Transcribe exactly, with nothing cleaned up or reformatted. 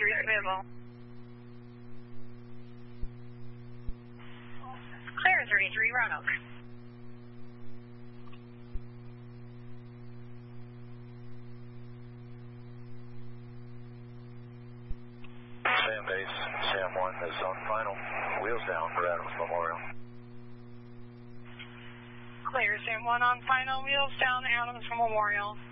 three Swivel. Clear thirty-three Roanoke. Sam Base, Sam one is on final. Wheels down for Adams Memorial. Clear Sam one on final. Wheels down Adams Memorial.